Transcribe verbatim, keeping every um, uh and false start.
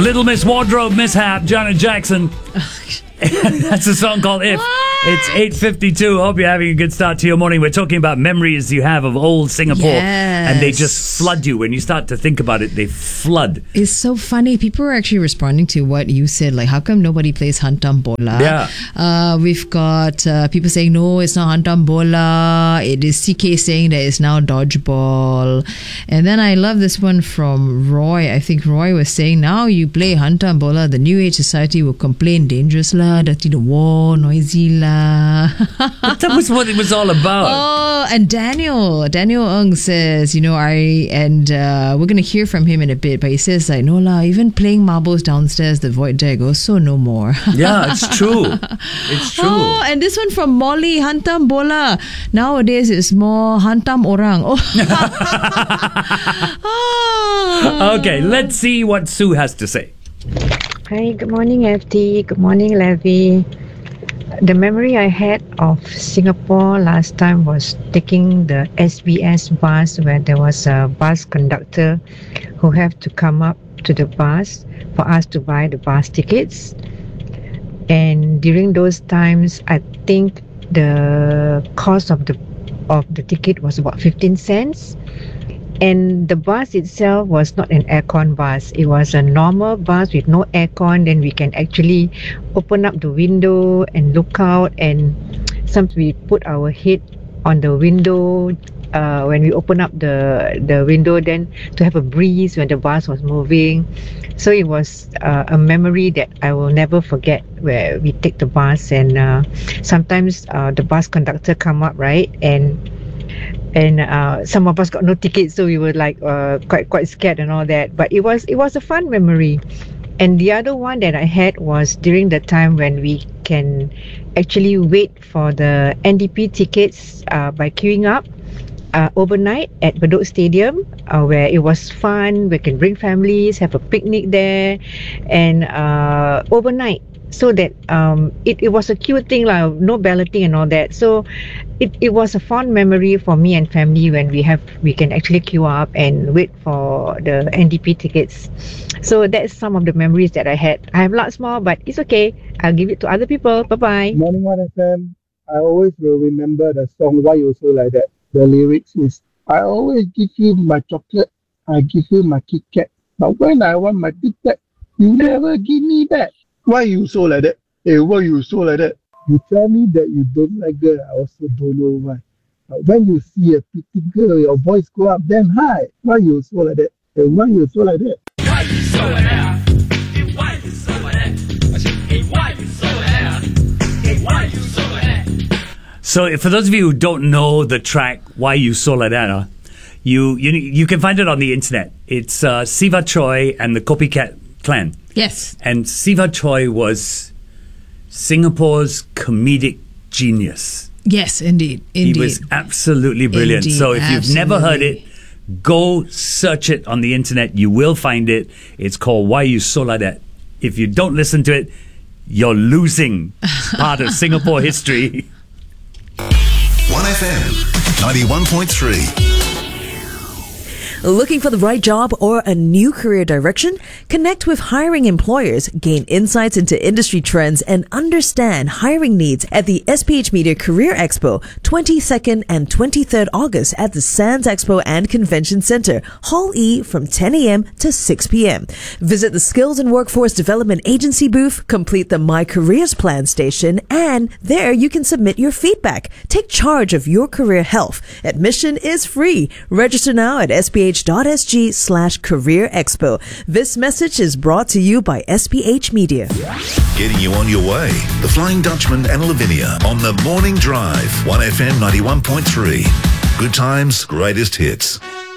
Little Miss Wardrobe Mishap, Janet Jackson. That's a song called If. What? It's eight fifty-two. Hope you're having a good start to your morning. We're talking about memories you have of old Singapore. Yes. And they just flood you. When you start to think about it, they flood. It's so funny. People are actually responding to what you said. Like, how come nobody plays Hantam Bola? Yeah. Uh, we've got uh, people saying, no, it's not Hantam Bola. It is C K saying that it's now dodgeball. And then I love this one from Roy. I think Roy was saying, now you play Hantam Bola, the New Age Society will complain, dangerous lah, dirty the war, noisy lah. That was what it was all about. Oh, and Daniel, Daniel Ng says, you know, I, and uh, we're going to hear from him in a bit, but he says, like, no lah, even playing marbles downstairs, the void deck, also no more. Yeah, it's true. It's true. Oh, and this one from Molly, Hantam Bola. Nowadays, it's more Hantam Orang. Oh. Oh. Okay, let's see what Sue has to say. Hi, good morning, F T. Good morning, Levy. The memory I had of Singapore last time was taking the S B S bus, where there was a bus conductor who have to come up to the bus for us to buy the bus tickets. And during those times, I think the cost of the of the ticket was about fifteen cents. And the bus itself was not an aircon bus. It was a normal bus with no aircon. Then we can actually open up the window and look out. And sometimes we put our head on the window uh, when we open up the, the window, then to have a breeze when the bus was moving. So it was uh, a memory that I will never forget, where we take the bus and uh, sometimes uh, the bus conductor come up, right? And and uh, some of us got no tickets, so we were like uh, quite quite scared and all that. But it was it was a fun memory. And the other one that I had was during the time when we can actually wait for the N D P tickets uh, by queuing up uh, overnight at Bedok Stadium, uh, where it was fun. We can bring families, have a picnic there, and uh, overnight. So that um, it, it was a cute thing, like no balloting and all that. So it, it was a fond memory for me and family when we have we can actually queue up and wait for the N D P tickets. So that's some of the memories that I had. I have lots more, but it's okay. I'll give it to other people. Bye bye. Morning one F M. I always will remember the song Why You So Like That. The lyrics is, I always give you my chocolate, I give you my Kit Kat, but when I want my Kit Kat, you never give me that. Why you so like that? Hey, why you so like that? You tell me that you don't like girl, I also don't know why. But when you see a pretty girl, your voice go up then high. Why you so like that? Hey, why you so like that? Why you so like that? Hey, why you so like that? Hey, why you so like that? Hey, why you so like that? So for those of you who don't know the track Why You So Like That, huh? you, you you can find it on the internet. It's uh, Siva Choi and the Copycat Clan. Yes. And Siva Choi was Singapore's comedic genius. Yes, indeed. Indeed. He was absolutely brilliant. Indeed, so if absolutely. you've never heard it, go search it on the internet. You will find it. It's called Why You So Like That. If you don't listen to it, you're losing part of Singapore history. one F M ninety-one point three. Looking for the right job or a new career direction? Connect with hiring employers, gain insights into industry trends, and understand hiring needs at the S P H Media Career Expo, twenty-second and twenty-third August at the Sands Expo and Convention Center, Hall E, from ten a.m. to six p.m. Visit the Skills and Workforce Development Agency booth, complete the My Careers Plan station, and there you can submit your feedback. Take charge of your career health. Admission is free. Register now at S P H dot S G slash Career Expo. This message is brought to you by S P H Media. Getting you on your way. The Flying Dutchman and Lavinia on the Morning Drive. one F M ninety-one point three. Good times, greatest hits.